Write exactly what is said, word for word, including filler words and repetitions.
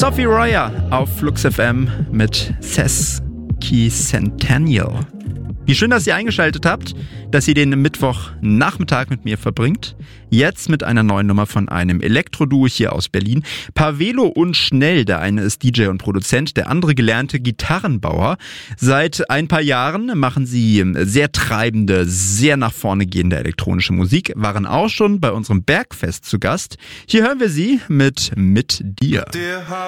Sophie Royer auf Flux F M mit Sesqui Centennial. Wie schön, dass ihr eingeschaltet habt, dass ihr den Mittwochnachmittag mit mir verbringt. Jetzt mit einer neuen Nummer von einem Elektro-Duo hier aus Berlin. Pavelo und Schnell, der eine ist D J und Produzent, der andere gelernte Gitarrenbauer. Seit ein paar Jahren machen sie sehr treibende, sehr nach vorne gehende elektronische Musik, waren auch schon bei unserem Bergfest zu Gast. Hier hören wir sie mit Mit dir.